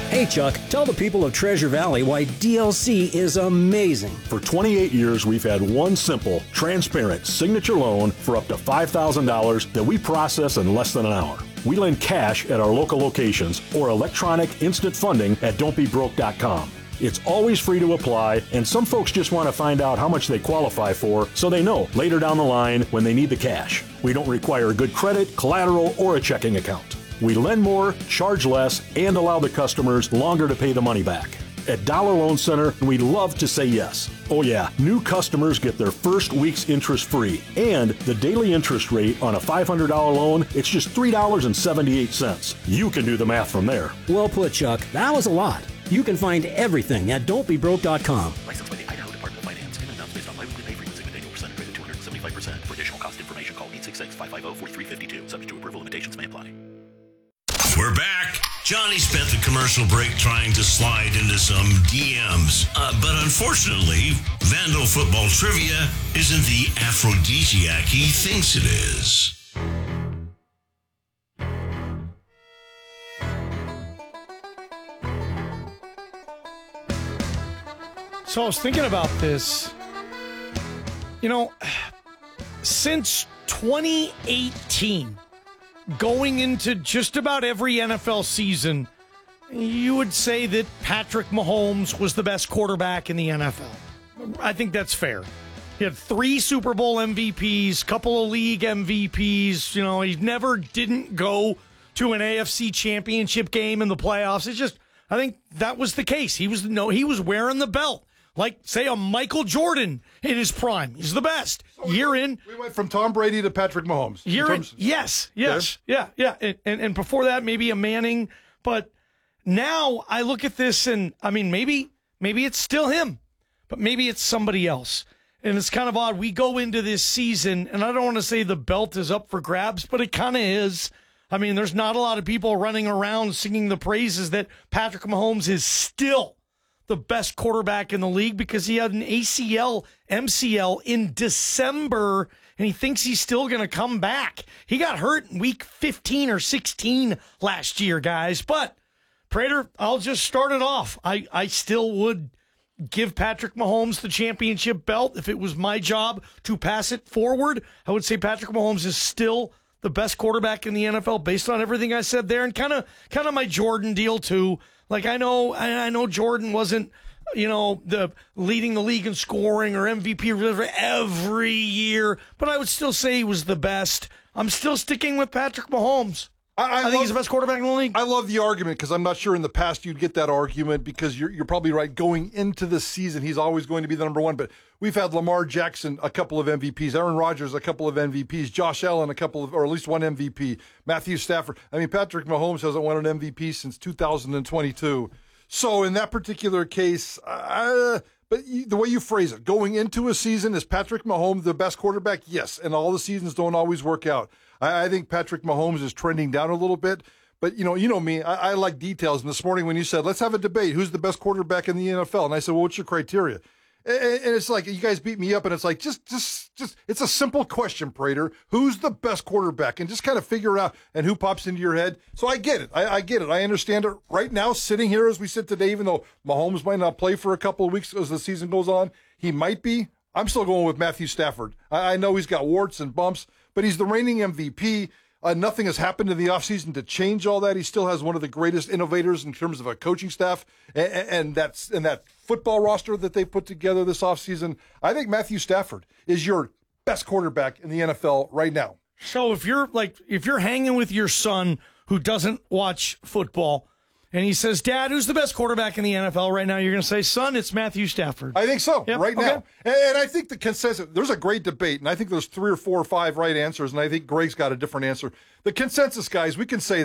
Hey Chuck, tell the people of Treasure Valley why DLC is amazing. For 28 years, we've had one simple, transparent signature loan for up to $5,000 that we process in less than an hour. We lend cash at our local locations or electronic instant funding at don'tbebroke.com. It's always free to apply, and some folks just want to find out how much they qualify for so they know later down the line when they need the cash. We don't require good credit, collateral, or a checking account. We lend more, charge less, and allow the customers longer to pay the money back. At Dollar Loan Center, we love to say yes. Oh yeah, new customers get their first week's interest free. And the daily interest rate on a $500 loan, it's just $3.78. You can do the math from there. Well put, Chuck. That was a lot. You can find everything at don'tbebroke.com. Licensed by the Idaho Department of Finance. Payment amounts based on biweekly pay frequency with annual percentage rate of 275%. For additional cost information, call 866-550-4352. Subject to approval, limitations may apply. We're back. Johnny spent the commercial break trying to slide into some DMs. But unfortunately, Vandal football trivia isn't the aphrodisiac he thinks it is. So I was thinking about this. You know, since 2018, going into just about every NFL season, you would say that Patrick Mahomes was the best quarterback in the NFL. I think that's fair. He had 3 Super Bowl MVPs, couple of league MVPs. You know, he never didn't go to an AFC championship game in the playoffs. It's just, I think that was the case. He was wearing the belt. Like, say, a Michael Jordan in his prime. He's the best. So year in. We went from Tom Brady to Patrick Mahomes. Yes. Yeah. And before that, maybe a Manning. But now I look at this and, I mean, maybe it's still him, but maybe it's somebody else. And it's kind of odd. We go into this season, and I don't want to say the belt is up for grabs, but it kind of is. I mean, there's not a lot of people running around singing the praises that Patrick Mahomes is still the best quarterback in the league because he had an ACL, MCL in December, and he thinks he's still going to come back. He got hurt in week 15 or 16 last year, guys. But, Prater, I'll just start it off. I still would give Patrick Mahomes the championship belt. If it was my job to pass it forward, I would say Patrick Mahomes is still the best quarterback in the NFL based on everything I said there, and kind of my Jordan deal too. Like, I know Jordan wasn't, the leading the league in scoring or MVP every year, but I would still say he was the best. I'm still sticking with Patrick Mahomes. I think he's the best quarterback in the league. I love the argument because I'm not sure in the past you'd get that argument because you're probably right. Going into the season, he's always going to be the number one. But we've had Lamar Jackson, a couple of MVPs, Aaron Rodgers, a couple of MVPs, Josh Allen, or at least one MVP, Matthew Stafford. I mean, Patrick Mahomes hasn't won an MVP since 2022. So in that particular case, but the way you phrase it, going into a season, is Patrick Mahomes the best quarterback? Yes, and all the seasons don't always work out. I think Patrick Mahomes is trending down a little bit, but you know me, I like details. And this morning when you said, let's have a debate, who's the best quarterback in the NFL? And I said, well, what's your criteria? And it's like, you guys beat me up, and it's like, just, it's a simple question, Prater. Who's the best quarterback? And just kind of figure it out, and who pops into your head. So I get it. I get it. I understand it. Right now, sitting here as we sit today, even though Mahomes might not play for a couple of weeks as the season goes on, he might be. I'm still going with Matthew Stafford. I know he's got warts and bumps, but he's the reigning MVP. Nothing has happened in the offseason to change all that. He still has one of the greatest innovators in terms of a coaching staff and that football roster that they put together this offseason. I think Matthew Stafford is your best quarterback in the NFL right now. So if you're hanging with your son who doesn't watch football, and he says, Dad, who's the best quarterback in the NFL right now? You're going to say, son, it's Matthew Stafford. I think so, right now. And I think the consensus, there's a great debate, and I think there's 3 or 4 or 5 right answers, and I think Greg's got a different answer. The consensus, guys, we can say